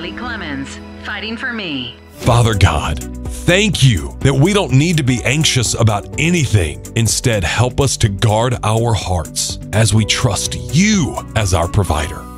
Kelly Clemens, fighting for me. Father God, thank you that we don't need to be anxious about anything. Instead, help us to guard our hearts as we trust you as our provider.